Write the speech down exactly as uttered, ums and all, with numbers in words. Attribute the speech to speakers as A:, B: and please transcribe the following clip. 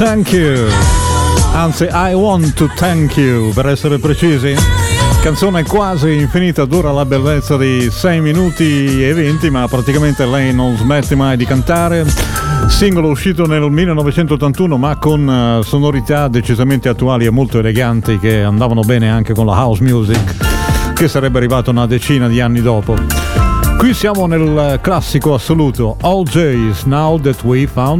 A: Thank you. Anzi, I want to thank you, per essere precisi. Canzone quasi infinita, dura la bellezza di sei minuti e venti, ma praticamente lei non smette mai di cantare. Singolo uscito nel millenovecentottantuno, ma con sonorità decisamente attuali e molto eleganti, che andavano bene anche con la house music, che sarebbe arrivata una decina di anni dopo. Qui siamo nel classico assoluto, All Jays, Now That We Found